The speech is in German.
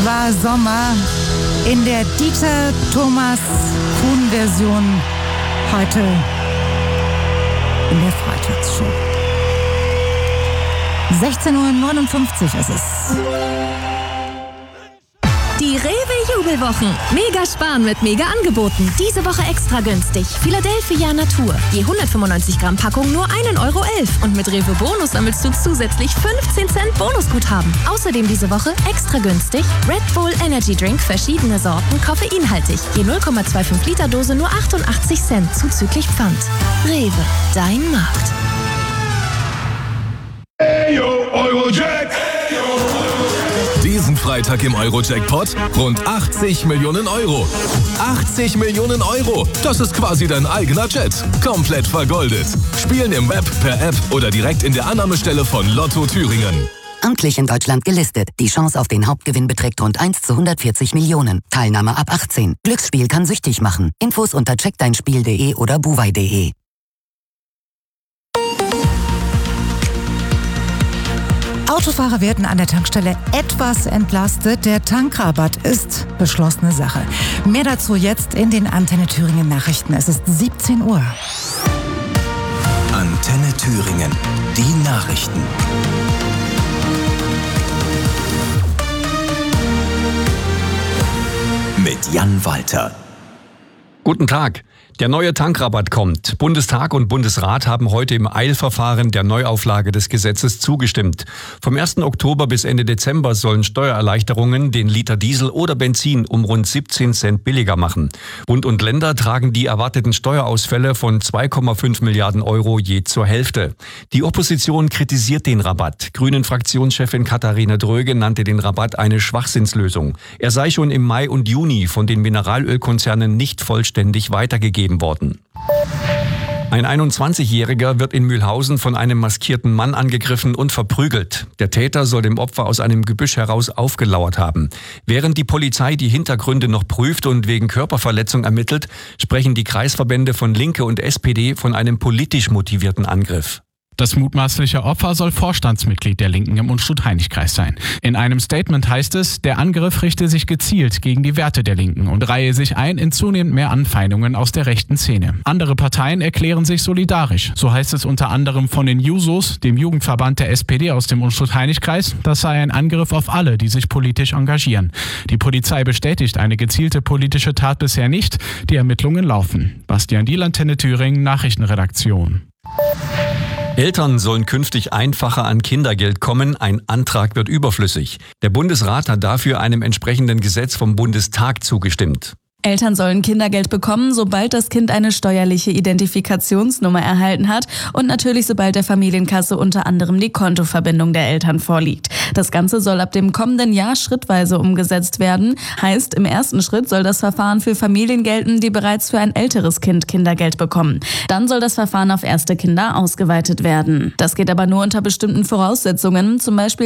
war Sommer in der Dieter Thomas Kuhn-Version heute in der Freitagsshow. 16:59 Uhr ist es. Die Rewe-Jubelwochen. Mega sparen mit Mega-Angeboten. Diese Woche extra günstig. Philadelphia Natur. Je 195 Gramm Packung nur 1,11 € Und mit Rewe Bonus sammelst du zusätzlich 15 Cent Bonusguthaben. Außerdem diese Woche extra günstig Red Bull Energy Drink, verschiedene Sorten, koffeinhaltig. Je 0,25 Liter Dose nur 88 Cent zuzüglich Pfand. Rewe, dein Markt. Eurojack! Diesen Freitag im Eurojackpot rund 80 Millionen Euro. 80 Millionen Euro! Das ist quasi dein eigener Jet. Komplett vergoldet. Spielen im Web, per App oder direkt in der Annahmestelle von Lotto Thüringen. Amtlich in Deutschland gelistet. Die Chance auf den Hauptgewinn beträgt rund 1 zu 140 Millionen. Teilnahme ab 18. Glücksspiel kann süchtig machen. Infos unter checkdeinspiel.de oder buwei.de. Autofahrer werden an der Tankstelle etwas entlastet. Der Tankrabatt ist beschlossene Sache. Mehr dazu jetzt in den Antenne Thüringen Nachrichten. Es ist 17 Uhr. Antenne Thüringen, die Nachrichten. Mit Jan Walter. Guten Tag. Der neue Tankrabatt kommt. Bundestag und Bundesrat haben heute im Eilverfahren der Neuauflage des Gesetzes zugestimmt. Vom 1. Oktober bis Ende Dezember sollen Steuererleichterungen den Liter Diesel oder Benzin um rund 17 Cent billiger machen. Bund und Länder tragen die erwarteten Steuerausfälle von 2,5 Milliarden Euro je zur Hälfte. Die Opposition kritisiert den Rabatt. Grünen-Fraktionschefin Katharina Dröge nannte den Rabatt eine Schwachsinnslösung. Er sei schon im Mai und Juni von den Mineralölkonzernen nicht vollständig weitergegeben worden. Ein 21-Jähriger wird in Mühlhausen von einem maskierten Mann angegriffen und verprügelt. Der Täter soll dem Opfer aus einem Gebüsch heraus aufgelauert haben. Während die Polizei die Hintergründe noch prüft und wegen Körperverletzung ermittelt, sprechen die Kreisverbände von Linke und SPD von einem politisch motivierten Angriff. Das mutmaßliche Opfer soll Vorstandsmitglied der Linken im Unstrut-Heinig-Kreis sein. In einem Statement heißt es, der Angriff richte sich gezielt gegen die Werte der Linken und reihe sich ein in zunehmend mehr Anfeindungen aus der rechten Szene. Andere Parteien erklären sich solidarisch. So heißt es unter anderem von den Jusos, dem Jugendverband der SPD aus dem Unstrut-Heinig-Kreis. Das sei ein Angriff auf alle, die sich politisch engagieren. Die Polizei bestätigt eine gezielte politische Tat bisher nicht. Die Ermittlungen laufen. Bastian Diel, Antenne Thüringen, Nachrichtenredaktion. Eltern sollen künftig einfacher an Kindergeld kommen, ein Antrag wird überflüssig. Der Bundesrat hat dafür einem entsprechenden Gesetz vom Bundestag zugestimmt. Eltern sollen Kindergeld bekommen, sobald das Kind eine steuerliche Identifikationsnummer erhalten hat und natürlich sobald der Familienkasse unter anderem die Kontoverbindung der Eltern vorliegt. Das Ganze soll ab dem kommenden Jahr schrittweise umgesetzt werden. Heißt, im ersten Schritt soll das Verfahren für Familien gelten, die bereits für ein älteres Kind Kindergeld bekommen. Dann soll das Verfahren auf erste Kinder ausgeweitet werden. Das geht aber nur unter bestimmten Voraussetzungen, zum Beispiel